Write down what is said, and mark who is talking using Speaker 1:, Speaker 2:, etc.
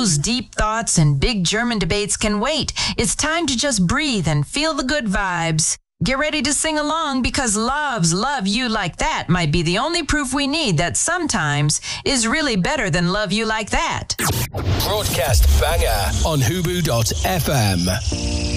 Speaker 1: those deep thoughts and big German debates can wait. It's time to just breathe and feel the good vibes. Get ready to sing along because Love's Love You Like That might be the only proof we need that sometimes is really better than Love You Like That.
Speaker 2: Broadcast banger on Hubu.fm.